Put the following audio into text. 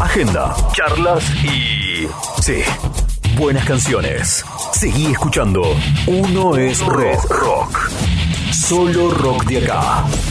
agenda, charlas y... sí, buenas canciones. Seguí escuchando. Uno es Red Rock. Solo rock de acá.